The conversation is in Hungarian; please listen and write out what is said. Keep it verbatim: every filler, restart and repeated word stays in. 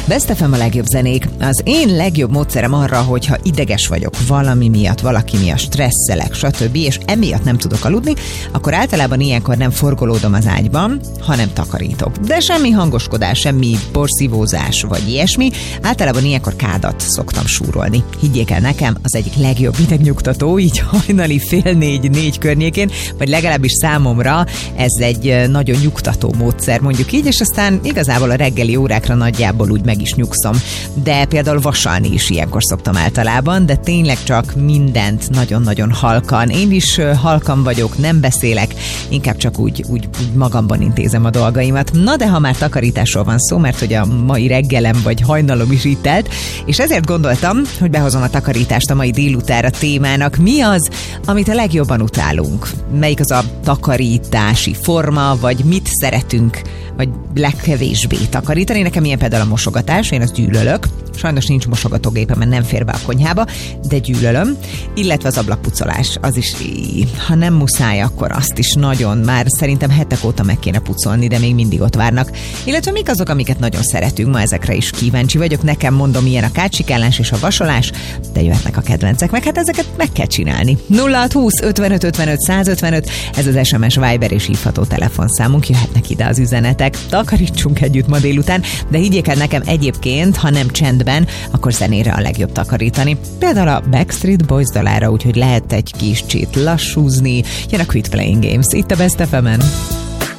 Best ef em a legjobb zenék. Az én legjobb módszerem arra, hogyha ideges vagyok valami miatt, valaki miatt stresszelek, stb. És emiatt nem tudok aludni, akkor általában ilyenkor nem forgolódom az ágyban, hanem takarítok. De semmi hangoskodás, semmi porszívózás vagy ilyesmi. Általában ilyenkor kádat szoktam súrolni. Higgyék el nekem, az egyik legjobb idegnyugtató, így hajnali fél négy, négy környékén, vagy legalábbis számomra ez egy nagyon nyugtató módszer, mondjuk így, és aztán igazából a reggeli órákra nagyjából úgy meg is nyugszom. De például vasalni is ilyenkor szoktam általában, de tényleg csak mindent nagyon-nagyon halkan. Én is halkan vagyok, nem beszélek, inkább csak úgy, úgy, úgy magamban intézem a dolgaimat. Na de ha már takarításról van szó, mert hogy a mai reggelem vagy hajnalom is itt telt, és ezért gondoltam, hogy behozom a takarítást a mai délutára témának. Mi az, amit a legjobban utálunk? Melyik az a takarítási forma, vagy mit szeretünk, vagy legkevésbé takarítani? Nekem ilyen például a mosogatás, én azt gyűlölök. Sajnos nincs mosogatógépem, mert nem fér be a konyhába, de gyűlölöm. Illetve az ablakpucolás, az is, ha nem muszáj, akkor azt is nagyon, már szerintem hetek óta meg kéne pucolni, de még mindig ott várnak. Illetve mik azok, amiket nagyon szeretünk, ma ezekre is kíváncsi vagyok. Nekem mondom, ilyen a kácsikálás és a vasalás, de jöhetnek a kedvencek, meg hát ezeket meg kell csinálni. nulla hat húsz ötvenöt ötvenöt százötvenöt, ez az es em es, Viber és hívható telefonszámunk, jöhetnek ide az üzenetek. Takarítsunk együtt ma délután, de higgyék el nekem egyébként, ha nem csendben, akkor zenére a legjobb takarítani. Például a Backstreet Boys dalára, úgyhogy lehet egy kis csét lassúzni. Jön a Quit Playing Games, itt a Best ef emen.